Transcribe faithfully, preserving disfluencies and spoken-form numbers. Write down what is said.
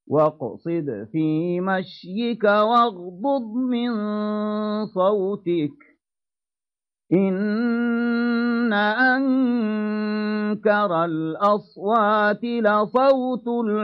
واقصد في مشيك واغضض من صوتك إن أنكر الأصوات لصوت